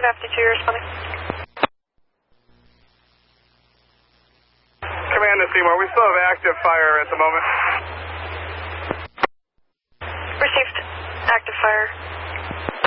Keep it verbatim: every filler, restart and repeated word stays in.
fifteen fifty-two, responding. Command to Seymour, we still have active fire at the moment.